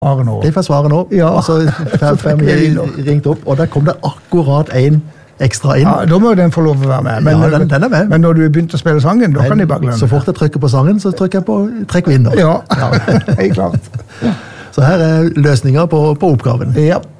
svare nå. De får svare nå. Ja. Og så får vi ringt opp, og der kom det akkurat en ekstra inn. Ja, da må den få lov å være med. Men, ja, den er med. Men når du begynte å spille sangen, da kan de bare glemme. Så fort jeg trykker på sangen, så trykker jeg på trekk vinner. Ja, helt klart. Så her er løsninger på oppgaven. Ja.